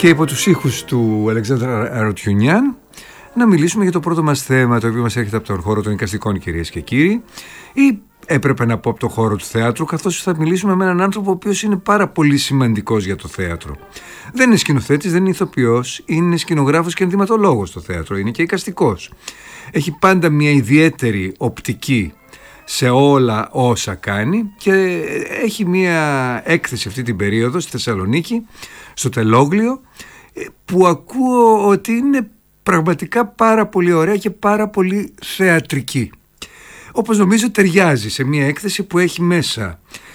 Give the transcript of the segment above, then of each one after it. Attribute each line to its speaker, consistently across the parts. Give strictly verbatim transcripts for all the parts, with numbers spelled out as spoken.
Speaker 1: Και υπό τους ήχους του Αλεξάνδρα Αρωτιουνιάν να μιλήσουμε για το πρώτο μας θέμα, το οποίο μας έρχεται από τον χώρο των εικαστικών, κυρίες και κύριοι, ή έπρεπε να πω από τον χώρο του θεάτρου, καθώς θα μιλήσουμε με έναν άνθρωπο ο οποίος είναι πάρα πολύ σημαντικός για το θέατρο. Δεν είναι σκηνοθέτης, δεν είναι ηθοποιός, είναι σκηνογράφος και ενδυματολόγος στο θέατρο, είναι και εικαστικός. Έχει πάντα μια ιδιαίτερη οπτική σε όλα όσα κάνει και έχει μια έκθεση αυτή την περίοδο στη Θεσσαλονίκη, στο Τελόγλιο, που ακούω ότι είναι πραγματικά πάρα πολύ ωραία και πάρα πολύ θεατρική. Όπως νομίζω ταιριάζει σε μια έκθεση που έχει μέσα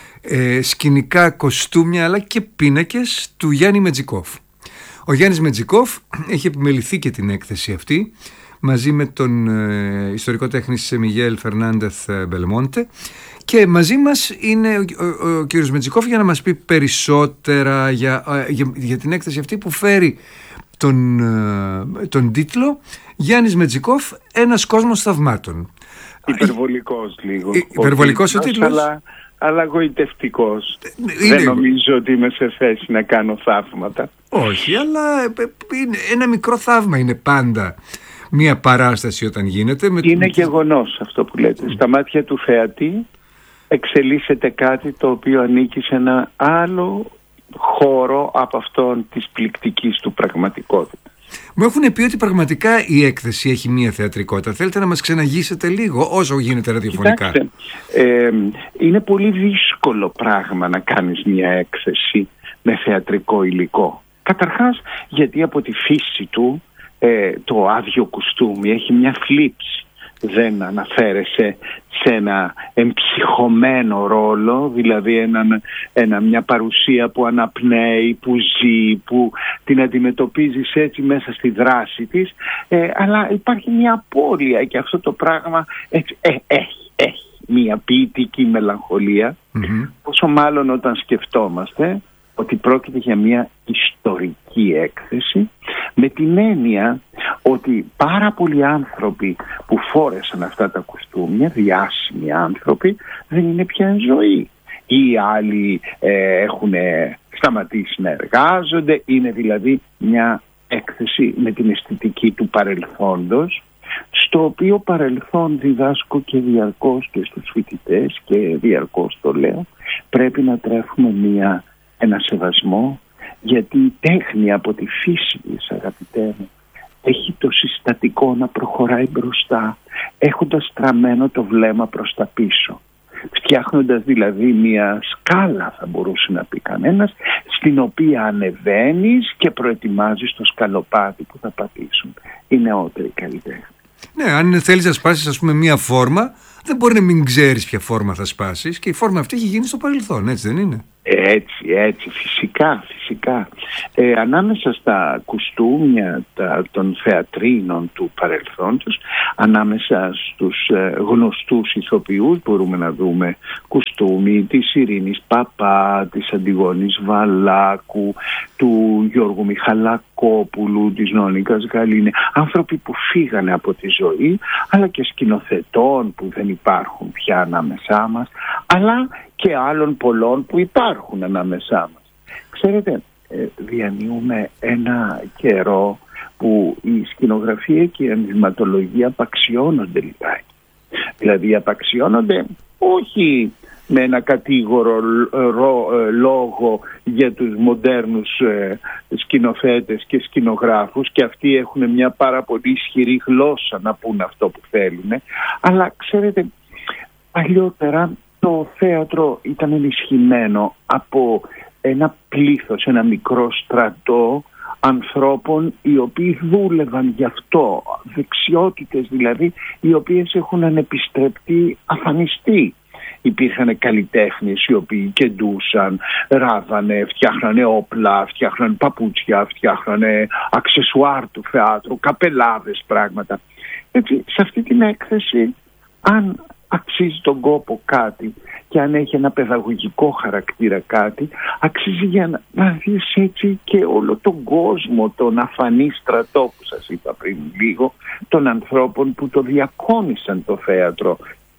Speaker 1: ε, σκηνικά κοστούμια αλλά και πίνακες του Γιάννη Μετζικόφ. Ο Γιάννης Μετζικόφ έχει επιμεληθεί και την έκθεση αυτή μαζί με τον ε, ιστορικό τέχνης Μιγέλ Φερνάντεθ Μπελμόντε, και μαζί μας είναι ο, ο, ο κύριος Μετζικόφ για να μας πει περισσότερα για, για, για την έκθεση αυτή που φέρει τον, τον τίτλο «Γιάννης Μετζικόφ, ένας κόσμος θαυμάτων».
Speaker 2: Υπερβολικός λίγο.
Speaker 1: Υ, υπερβολικός ο τίτλος.
Speaker 2: Αλλά, αλλά γοητευτικός. Είναι... Δεν νομίζω ότι είμαι σε θέση να κάνω θαύματα.
Speaker 1: Όχι, αλλά είναι ένα μικρό θαύμα είναι πάντα μια παράσταση όταν γίνεται. Με...
Speaker 2: Είναι γεγονός αυτό που λέτε. Στα μάτια του θεατή εξελίσσεται κάτι το οποίο ανήκει σε ένα άλλο χώρο από αυτόν της πληκτικής του πραγματικότητας.
Speaker 1: Μου έχουν πει ότι πραγματικά η έκθεση έχει μία θεατρικότητα. Θέλετε να μας ξεναγήσετε λίγο όσο γίνεται ραδιοφωνικά?
Speaker 2: Κοιτάξτε, ε, είναι πολύ δύσκολο πράγμα να κάνεις μία έκθεση με θεατρικό υλικό. Καταρχάς γιατί από τη φύση του ε, το άδειο κουστούμι έχει μια φλίψη. Δεν αναφέρεσαι σε ένα εμψυχωμένο ρόλο, δηλαδή ένα, ένα, μια παρουσία που αναπνέει, που ζει, που την αντιμετωπίζεις έτσι μέσα στη δράση της, ε, αλλά υπάρχει μια απώλεια και αυτό το πράγμα έτσι, ε, έχει, έχει μια ποιητική μελαγχολία, mm-hmm. πόσο μάλλον όταν σκεφτόμαστε ότι πρόκειται για μια ιστορική έκθεση, με την έννοια ότι πάρα πολλοί άνθρωποι που φόρεσαν αυτά τα κουστούμια, διάσημοι άνθρωποι, δεν είναι πια εν ζωή. Ή άλλοι ε, έχουν σταματήσει να εργάζονται. Είναι δηλαδή μια έκθεση με την αισθητική του παρελθόντος, στο οποίο παρελθόν διδάσκω και διαρκώς και στους φοιτητές και διαρκώς το λέω, πρέπει να τρέφουμε μια, ένα σεβασμό, γιατί η τέχνη από τη φύση της, αγαπητέ μου, έχει το συστατικό να προχωράει μπροστά, έχοντας στραμμένο το βλέμμα προς τα πίσω. Φτιάχνοντας δηλαδή μια σκάλα, θα μπορούσε να πει κανένας, στην οποία ανεβαίνεις και προετοιμάζεις το σκαλοπάτι που θα πατήσουν οι νεότεροι καλλιτέχνες.
Speaker 1: Ναι, αν θέλεις να σπάσεις ας πούμε μια φόρμα, δεν μπορεί να μην ξέρεις ποια φόρμα θα σπάσεις, και η φόρμα αυτή έχει γίνει στο παρελθόν, έτσι δεν είναι?
Speaker 2: Έτσι, έτσι, φυσικά, φυσικά. Ε, ανάμεσα στα κουστούμια τα, των θεατρίνων του παρελθόντος, ανάμεσα στους ε, γνωστούς ηθοποιούς μπορούμε να δούμε κουστούμι της Ειρήνης Παπά, της Αντιγόνης Βαλάκου, του Γιώργου Μιχαλακόπουλου, της Νόνικας Γαλήνε, άνθρωποι που φύγανε από τη ζωή, αλλά και σκηνοθετών που δεν υπάρχουν πια ανάμεσά μας, αλλά και άλλων πολλών που υπάρχουν ανάμεσά μας. Ξέρετε, διανύουμε ένα καιρό που η σκηνογραφία και η ενδυματολογία απαξιώνονται λιγάκι. Δηλαδή απαξιώνονται όχι με ένα κατήγορο λόγο για τους μοντέρνους σκηνοθέτες και σκηνογράφους, και αυτοί έχουν μια πάρα πολύ ισχυρή γλώσσα να πούν αυτό που θέλουν, αλλά ξέρετε, παλιότερα το θέατρο ήταν ενισχυμένο από ένα πλήθος, ένα μικρό στρατό ανθρώπων οι οποίοι δούλευαν γι' αυτό, δεξιότητες δηλαδή οι οποίες έχουν ανεπιστρεπτεί, αφανιστεί. Υπήρχαν καλλιτέχνες οι οποίοι κεντούσαν, ράβανε, φτιάχνανε όπλα, φτιάχνανε παπούτσια, φτιάχνανε αξεσουάρ του θεάτρου, καπελάδες, πράγματα. Έτσι, σε αυτή την έκθεση, αν αξίζει τον κόπο κάτι και αν έχει ένα παιδαγωγικό χαρακτήρα κάτι, αξίζει για να, να δεις έτσι και όλο τον κόσμο, τον αφανή στρατό που σας είπα πριν λίγο, των ανθρώπων που το διακόνησαν το θέατρο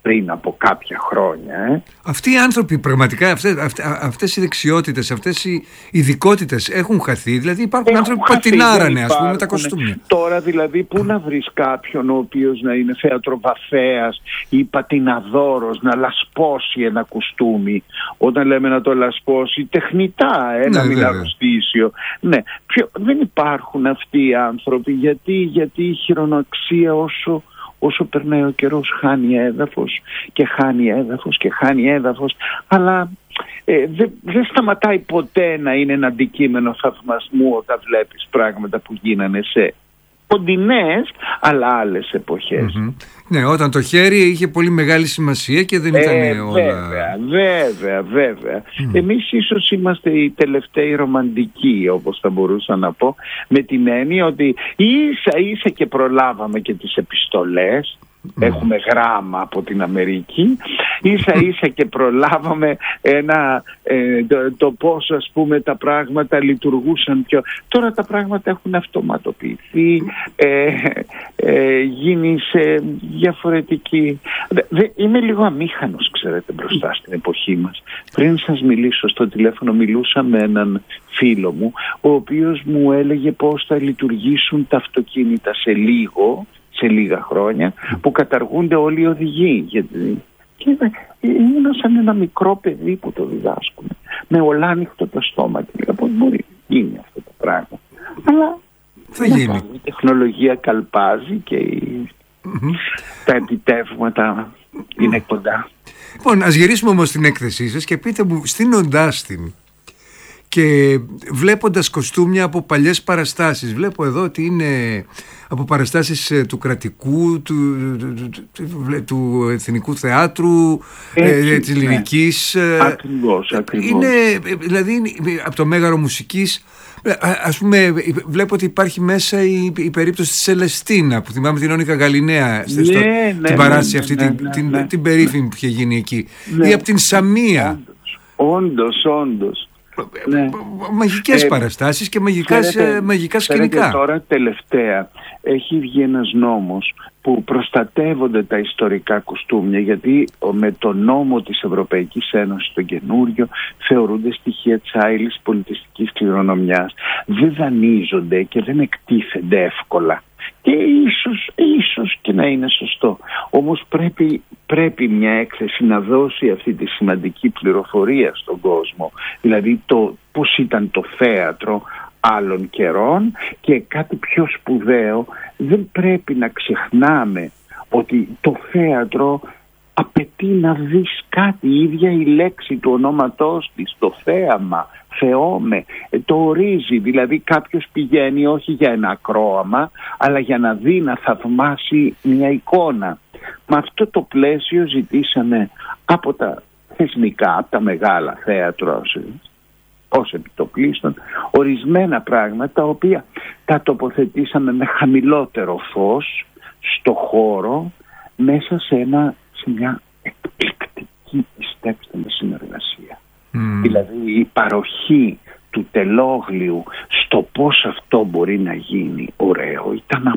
Speaker 2: πριν από κάποια χρόνια. Ε.
Speaker 1: Αυτοί οι άνθρωποι πραγματικά, αυτές, αυτές οι δεξιότητες, αυτές οι ειδικότητες έχουν χαθεί. Δηλαδή υπάρχουν έχουν άνθρωποι που πατινάρανε, ας πούμε, με τα κοστούμια.
Speaker 2: Τώρα δηλαδή πού να βρεις κάποιον ο οποίος να είναι θεατροβαθέας ή πατιναδόρος να λασπώσει ένα κουστούμι. Όταν λέμε να το λασπώσει τεχνητά, ε, ναι, να μην αρρωστήσει. Ναι, ποιο, δεν υπάρχουν αυτοί οι άνθρωποι. Γιατί, γιατί η χειροναξία όσο... όσο περνάει ο καιρός χάνει έδαφος και χάνει έδαφος και χάνει έδαφος, αλλά ε, δεν δε σταματάει ποτέ να είναι ένα αντικείμενο θαυμασμού όταν βλέπεις πράγματα που γίνανε σε κοντινές αλλά άλλες εποχές.
Speaker 1: Mm-hmm. Ναι, όταν το χέρι είχε πολύ μεγάλη σημασία και δεν ήταν
Speaker 2: ε,
Speaker 1: όλα...
Speaker 2: Βέβαια, βέβαια, βέβαια. Mm. Εμείς ίσως είμαστε οι τελευταίοι ρομαντικοί, όπως θα μπορούσα να πω, με την έννοια ότι ίσα ίσα και προλάβαμε και τις επιστολές. Mm. Έχουμε γράμμα από την Αμερική, ίσα ίσα και προλάβαμε ένα, ε, το, το πώς ας πούμε τα πράγματα λειτουργούσαν πιο... Τώρα τα πράγματα έχουν αυτοματοποιηθεί, ε, ε, γίνει σε διαφορετική... Δε, είμαι λίγο αμήχανος, ξέρετε, μπροστά στην εποχή μας. Πριν σας μιλήσω στο τηλέφωνο μιλούσα με έναν φίλο μου, ο οποίος μου έλεγε πώς θα λειτουργήσουν τα αυτοκίνητα σε λίγο, σε λίγα χρόνια, που καταργούνται όλοι οι οδηγοί. Γιατί... Και ήμουν σαν ένα μικρό παιδί που το διδάσκουν, με ολάνυχτο το στόμα και λέγα πώς μπορεί να γίνει αυτό το πράγμα. Αλλά
Speaker 1: θα γίνει.
Speaker 2: Η τεχνολογία καλπάζει και η... mm-hmm. τα επιτεύγματα είναι κοντά.
Speaker 1: Λοιπόν, ας γυρίσουμε όμως στην έκθεσή σας και πείτε μου, στείνοντάς την και βλέποντας κοστούμια από παλιές παραστάσεις, βλέπω εδώ ότι είναι από παραστάσεις του κρατικού, του, του, του, του εθνικού θεάτρου, ε, της λυρικής.
Speaker 2: Ναι. Ακριβώς, ακριβώς.
Speaker 1: Είναι, δηλαδή, από το Μέγαρο Μουσικής, ας πούμε, βλέπω ότι υπάρχει μέσα η, η περίπτωση της Σελεστίνα, που θυμάμαι την Όνικα Γαλιναία, ναι, στο, ναι, την παράσταση ναι, αυτή, ναι, την, ναι, την, ναι. την περίφημη που είχε γίνει εκεί. Ναι. Ή από την Σαμία.
Speaker 2: Όντως, όντως.
Speaker 1: Ναι. Μαγικές ε, παραστάσεις και μαγικά, ξέρετε, μαγικά σκηνικά.
Speaker 2: Τώρα τελευταία έχει βγει ένας νόμος που προστατεύονται τα ιστορικά κουστούμια, γιατί με το νόμο της Ευρωπαϊκής Ένωσης, το καινούριο, θεωρούνται στοιχεία της άειλης πολιτιστικής κληρονομιάς. Δεν δανείζονται και δεν εκτίθενται εύκολα. Και ίσως, ίσως και να είναι σωστό. Όμως πρέπει, πρέπει μια έκθεση να δώσει αυτή τη σημαντική πληροφορία στον κόσμο. Δηλαδή το πώς ήταν το θέατρο άλλων καιρών, και κάτι πιο σπουδαίο, δεν πρέπει να ξεχνάμε ότι το θέατρο απαιτεί να δεις κάτι, η ίδια η λέξη του ονόματός της, το θέαμα, θεόμε, το ορίζει. Δηλαδή κάποιος πηγαίνει όχι για ένα ακρόαμα, αλλά για να δει, να θαυμάσει μια εικόνα. Με αυτό το πλαίσιο ζητήσαμε από τα θεσμικά, από τα μεγάλα θέατρα ως επιτοπλίστων, ορισμένα πράγματα, τα οποία τα τοποθετήσαμε με χαμηλότερο φως στο χώρο, μέσα σε, ένα, σε μια εκπληκτική, πιστέψτε με, συνεργασία. Mm. Δηλαδή η παροχή του τελόγλιου στο πώς αυτό μπορεί να γίνει ωραίο ήταν